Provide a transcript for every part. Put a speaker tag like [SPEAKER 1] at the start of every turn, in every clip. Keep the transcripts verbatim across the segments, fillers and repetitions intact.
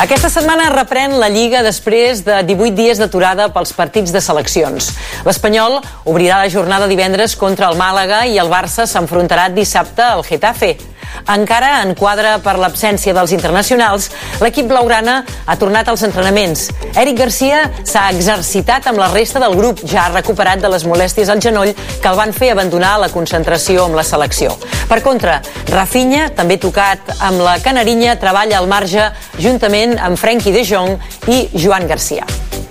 [SPEAKER 1] Aquesta setmana reprèn la Lliga després de divuit dies d'aturada pels partits de seleccions. L'Espanyol obrirà la jornada divendres contra el Màlaga i el Barça s'enfrontarà dissabte al Getafe. Encara en quadre per l'absència dels internacionals, l'equip blaugrana ha tornat als entrenaments. Eric Garcia s'ha exercitat amb la resta del grup, ja ha recuperat de les molèsties al genoll que el van fer abandonar la concentració amb la selecció. Per contra, Rafinha, també tocat amb la canarinya, treballa al marge juntament amb Frenkie de Jong i Joan Garcia.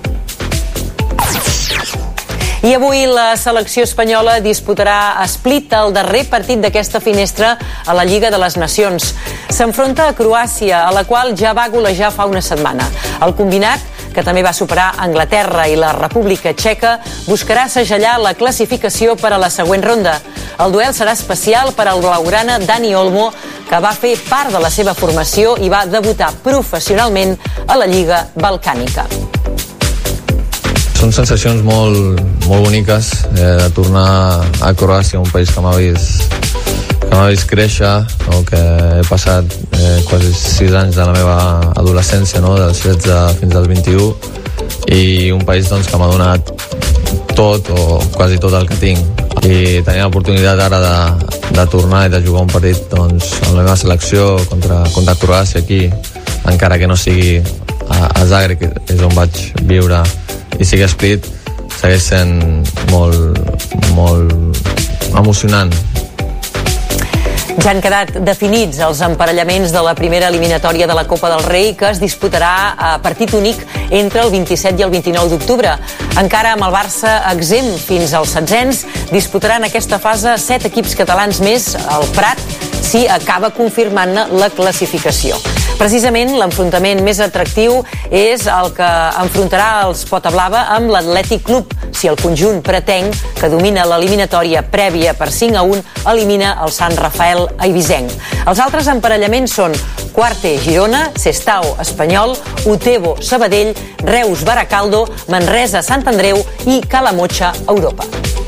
[SPEAKER 1] I avui la selecció espanyola disputarà a Split el darrer partit d'aquesta finestra a la Lliga de les Nacions. S'enfronta a Croàcia, a la qual ja va golejar fa una setmana. El combinat, que també va superar Anglaterra i la República Txeca, buscarà segellar la classificació per a la següent ronda. El duel serà especial per al blaugrana Dani Olmo, que va fer part de la seva formació i va debutar professionalment a la Lliga Balcànica.
[SPEAKER 2] Són sensacions molt, molt boniques eh, de tornar a Croàcia, un país que m'ha vist, que m'ha vist créixer, no? Que he passat eh, quasi sis anys de la meva adolescència, no? Dels setze fins als vint-i-u, i un país doncs, que m'ha donat tot o quasi tot el que tinc. I tenir l'oportunitat ara de, de tornar i de jugar un partit doncs, amb la meva selecció contra, contra Croàcia aquí, encara que no sigui a, a Zagreb, que és on vaig viure, i sigui Split, segueix sent molt, molt emocionant.
[SPEAKER 1] Ja han quedat definits els emparellaments de la primera eliminatòria de la Copa del Rei, que es disputarà a partit únic entre el vint-i-set i el vint-i-nou d'octubre. Encara amb el Barça exempt fins als setzents, disputaran aquesta fase set equips catalans més, el Prat, si acaba confirmant la classificació. Precisament l'enfrontament més atractiu és el que enfrontarà els Potablava amb l'Atlètic Club, si el conjunt pretenc, que domina l'eliminatòria prèvia per cinc a un, elimina el Sant Rafael Eivissenc. Els altres emparellaments són Quarte Girona, Sestao Espanyol, Utebo Sabadell, Reus Baracaldo, Manresa Sant Andreu i Calamotxa Europa.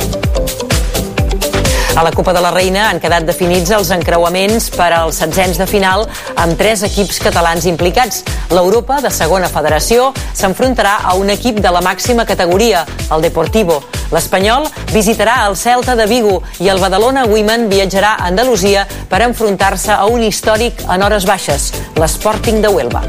[SPEAKER 1] A la Copa de la Reina han quedat definits els encreuaments per als setzents de final amb tres equips catalans implicats. L'Europa, de segona federació, s'enfrontarà a un equip de la màxima categoria, el Deportivo. L'Espanyol visitarà el Celta de Vigo i el Badalona Women viatjarà a Andalusia per enfrontar-se a un històric en hores baixes, l'Sporting de Huelva.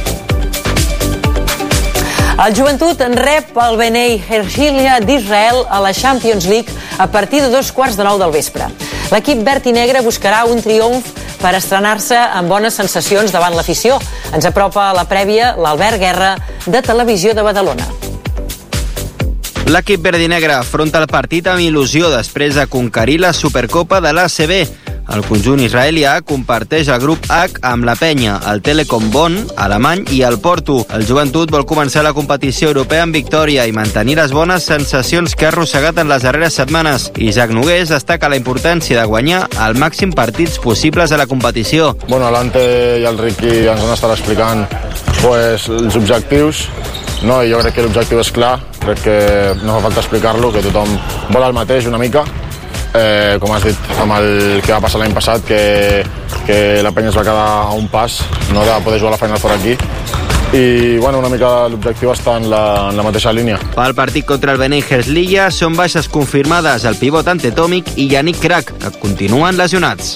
[SPEAKER 1] El Joventut en rep el Bnei Herzliya d'Israel a la Champions League a partir de dos quarts de nou del vespre. L'equip verd i negre buscarà un triomf per estrenar-se amb bones sensacions davant l'afició. Ens apropa a la prèvia l'Albert Guerra, de Televisió de Badalona.
[SPEAKER 3] L'equip verd i negre afronta el partit amb il·lusió després de conquerir la Supercopa de l'A C B. El conjunt israelià comparteix el grup H amb la Penya, el Telekom Bonn, alemany i el Porto. El Joventut vol començar la competició europea amb victòria i mantenir les bones sensacions que ha arrossegat en les darreres setmanes. Isaac Nogués destaca la importància de guanyar el màxim partits possibles a la competició.
[SPEAKER 4] Bueno, l'Ante i el Riqui ens han estat explicant pues, els objectius, no? I jo crec que l'objectiu és clar, crec que no fa falta explicar-lo, que tothom vol el mateix una mica. Eh, com has dit, amb el que va passar l'any passat, que, que la penya es va quedar a un pas, no, de poder jugar la Final Four aquí, i bueno, una mica l'objectiu està en la, en la mateixa línia.
[SPEAKER 3] Pel partit contra el Bnei Herzliya són baixes confirmades el pivot Ante Tomic i Yannick Krak, que continuen lesionats.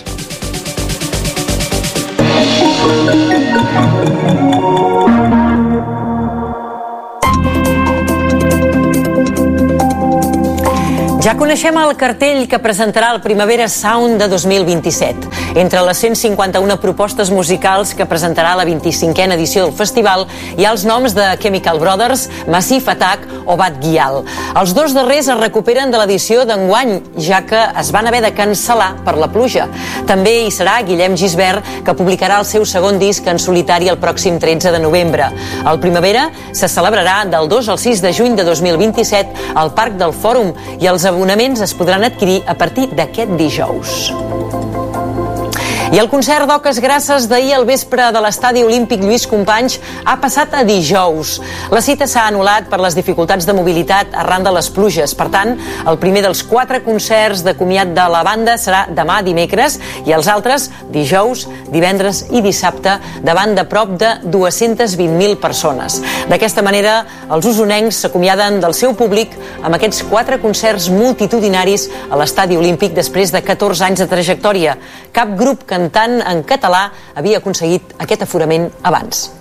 [SPEAKER 1] Ja coneixem el cartell que presentarà el Primavera Sound de dos mil vint-i-set. Entre les cent cinquanta-una propostes musicals que presentarà la vint-i-cinquena edició del festival hi ha els noms de Chemical Brothers, Massive Attack o Bad Gyal. Els dos darrers es recuperen de l'edició d'enguany, ja que es van haver de cancel·lar per la pluja. També hi serà Guillem Gisbert, que publicarà el seu segon disc en solitari el pròxim tretze de novembre. El Primavera se celebrarà del dos al sis de juny de dos mil vint-i-set al Parc del Fòrum i els abonaments es podran adquirir a partir d'aquest dijous. I el concert d'Oques Grasses d'ahir al vespre de l'estadi olímpic Lluís Companys ha passat a dijous. La cita s'ha anul·lat per les dificultats de mobilitat arran de les pluges. Per tant, el primer dels quatre concerts de comiat de la banda serà demà dimecres i els altres dijous, divendres i dissabte davant de prop de dues-centes vint mil persones. D'aquesta manera, els usonencs s'acomiaden del seu públic amb aquests quatre concerts multitudinaris a l'estadi olímpic després de catorze anys de trajectòria. Cap grup cantant en català havia aconseguit aquest aforament abans.